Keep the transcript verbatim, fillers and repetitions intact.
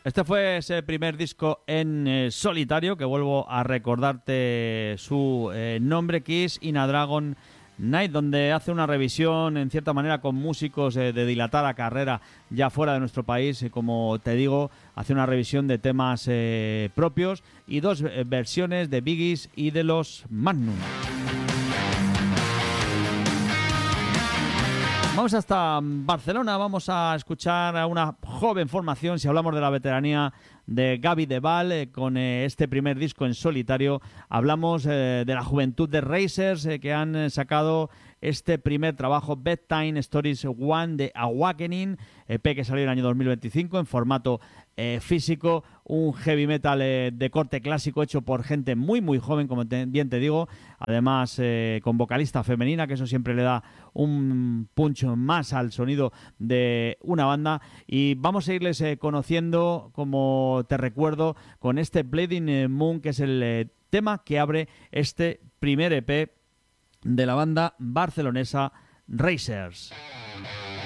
Este fue ese primer disco en eh, solitario, que vuelvo a recordarte su eh, nombre, Kiss in a Dragon Night, donde hace una revisión en cierta manera con músicos eh, de dilatada carrera ya fuera de nuestro país. Eh, como te digo, hace una revisión de temas eh, propios y dos eh, versiones de Biggies y de los Magnum. Vamos hasta Barcelona, vamos a escuchar a una joven formación, si hablamos de la veteranía de Gaby Deval, eh, con eh, este primer disco en solitario. Hablamos eh, de la juventud de Racers, eh, que han eh, sacado este primer trabajo, Bedtime Stories One de Awakening, E P que salió en el año dos mil veinticinco en formato eh, físico, un heavy metal eh, de corte clásico hecho por gente muy muy joven, como te, bien te digo, además eh, con vocalista femenina, que eso siempre le da un punch más al sonido de una banda. Y vamos a irles eh, conociendo, como te recuerdo, con este Bleeding Moon, que es el eh, tema que abre este primer E P de la banda barcelonesa Racers.